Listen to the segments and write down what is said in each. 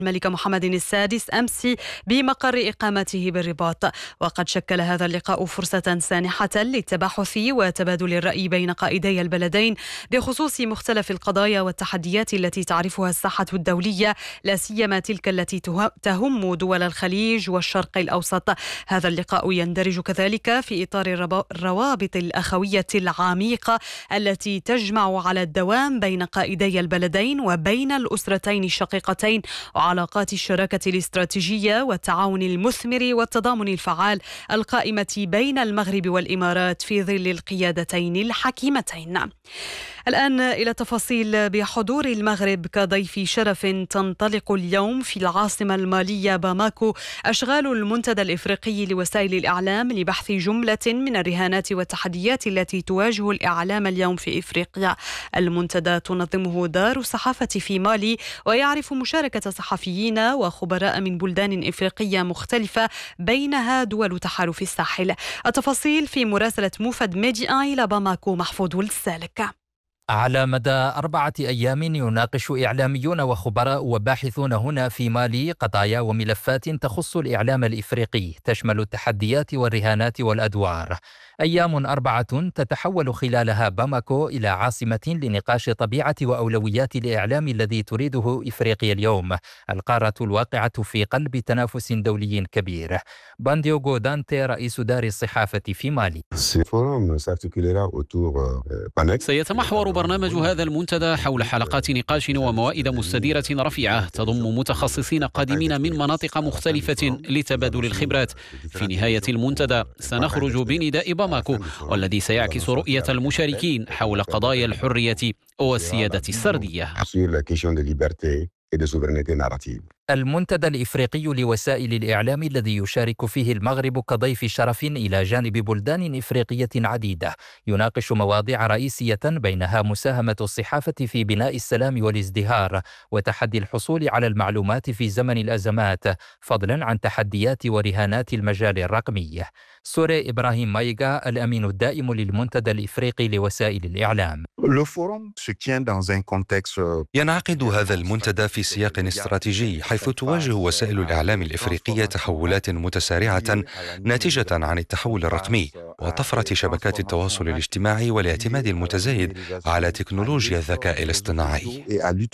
الملك محمد السادس أمس بمقر إقامته بالرباط. وقد شكل هذا اللقاء فرصة سانحة للتباحث وتبادل الرأي بين قائدي البلدين بخصوص مختلف القضايا والتحديات التي تعرفها الساحة الدولية، لا سيما تلك التي تهم دول الخليج والشرق الأوسط. هذا اللقاء يندرج كذلك في إطار الروابط الأخوية العميقة التي تجمع على الدوام بين قائدي البلدين وبين الأسرتين الشقيقتين، وعلاقات الشراكة الاستراتيجية والتعاون المثمر والتضامن الفعال القائمة بين المغرب والإمارات في ظل القيادتين الحكيمتين. الآن إلى تفاصيل. بحضور المغرب كضيف شرف تنطلق اليوم في العاصمة المالية باماكو أشغال المنتدى الإفريقي لوسائل الإعلام لبحث جملة من الرهانات والتحديات التي تواجه الإعلام اليوم في إفريقيا. المنتدى تنظمه دار الصحافة في مالي، ويعرف مشاركة صحفيين وخبراء من بلدان إفريقية مختلفة بينها دول تحالف الساحل. التفاصيل في مراسلة موفد ميديا إلى باماكو، محفوظ السالك. على مدى 4 أيام يناقش إعلاميون وخبراء وباحثون هنا في مالي قضايا وملفات تخص الإعلام الإفريقي، تشمل التحديات والرهانات والأدوار. أيام 4 تتحول خلالها باماكو إلى عاصمة لنقاش طبيعة وأولويات الإعلام الذي تريده إفريقيا اليوم، القارة الواقعة في قلب تنافس دولي كبير. بانديوغو دانتي رئيس دار الصحافة في مالي: سيتمحور برنامج هذا المنتدى حول حلقات نقاش وموائد مستديرة رفيعة تضم متخصصين قادمين من مناطق مختلفة لتبادل الخبرات. في نهاية المنتدى سنخرج بنداء باماكو، والذي سيعكس رؤية المشاركين حول قضايا الحرية والسيادة السردية. المنتدى الإفريقي لوسائل الإعلام الذي يشارك فيه المغرب كضيف شرف إلى جانب بلدان إفريقية عديدة يناقش مواضيع رئيسية، بينها مساهمة الصحافة في بناء السلام والازدهار وتحدي الحصول على المعلومات في زمن الأزمات، فضلا عن تحديات ورهانات المجال الرقمي. سوري إبراهيم مايغا الأمين الدائم للمنتدى الإفريقي لوسائل الإعلام: ينعقد هذا المنتدى في سياق استراتيجي، حيث تواجه وسائل الإعلام الإفريقية تحولات متسارعة ناتجة عن التحول الرقمي وطفرة شبكات التواصل الاجتماعي والاعتماد المتزايد على تكنولوجيا الذكاء الاصطناعي.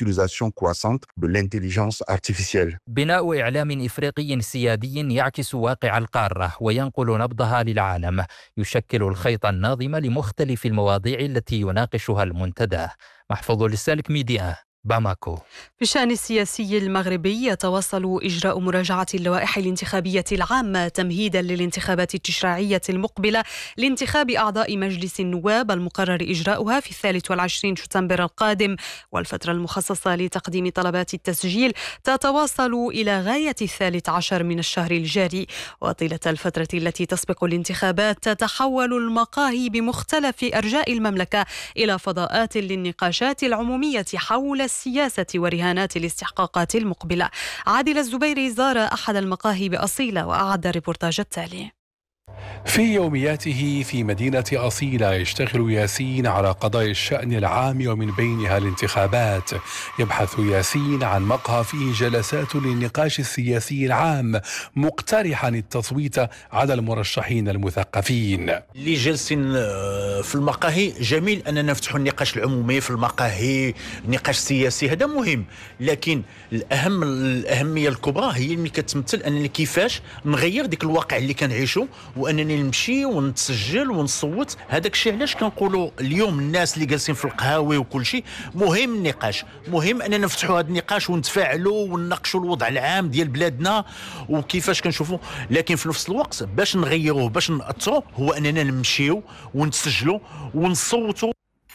بناء إعلام إفريقي سيادي يعكس واقع القارة وينقل نبضها للعالم، يشكل الخيط الناظم لمختلف المواضيع التي يناقشها المنتدى. محفوظ السالك، ميديا، باماكو. في الشأن السياسي المغربي يتواصل إجراء مراجعة اللوائح الانتخابية العامة تمهيدا للانتخابات التشريعية المقبلة لانتخاب أعضاء مجلس النواب المقرر إجراؤها في 23 شتنبر القادم. والفترة المخصصة لتقديم طلبات التسجيل تتواصل إلى غاية 13 من الشهر الجاري. وطيلة الفترة التي تسبق الانتخابات تتحول المقاهي بمختلف أرجاء المملكة إلى فضاءات للنقاشات العمومية حول السياسة ورهانات الاستحقاقات المقبلة. عادل الزبيري زار أحد المقاهي بأصيلة وأعد الريبورتاج التالي. في يومياته في مدينة أصيلة يشتغل ياسين على قضايا الشأن العام ومن بينها الانتخابات. يبحث ياسين عن مقهى فيه جلسات للنقاش السياسي العام، مقترحا التصويت على المرشحين المثقفين. اللي جالسين في المقاهي جميل أننا نفتح النقاش العمومي في المقاهي، نقاش سياسي هذا مهم، لكن الأهمية الكبرى هي اللي كتمثل أننا كيفاش نغير ديك الواقع اللي كنعيشو، وانني نمشي ونتسجل ونصوت. هذاك الشيء علاش كنقولوا اليوم الناس اللي جالسين في القهاوي وكل شيء مهم النقاش، مهم اننا نفتحوا هذا النقاش ونتفاعلوا ونناقشوا الوضع العام ديال بلادنا وكيفاش كنشوفوا. لكن في نفس الوقت باش نغيروه باش نأثروا هو اننا نمشيو ونتسجلوا ونصوتوا.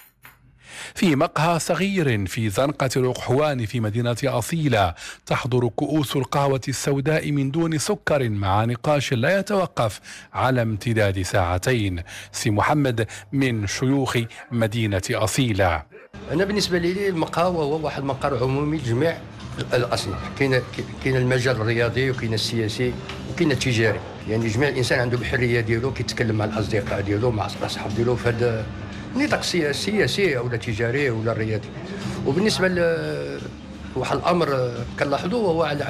في مقهى صغير في زنقة رقحوان في مدينة أصيلة تحضر كؤوس القهوة السوداء من دون سكر مع نقاش لا يتوقف على امتداد ساعتين. سي محمد من شيوخ مدينة أصيلة: أنا بالنسبة لي المقهى هو واحد مقر عمومي لجميع الأصناف. كاين المجال الرياضي وكاين السياسي وكاين التجاري، يعني جميع الإنسان عنده الحرية ديالو كيتكلم مع الأصدقاء ديالو مع الأصحاب ديالو في هذا نطاق سياسي أو تجاري أو رياضي. وبالنسبة لواحد الأمر كنلاحظوه هو على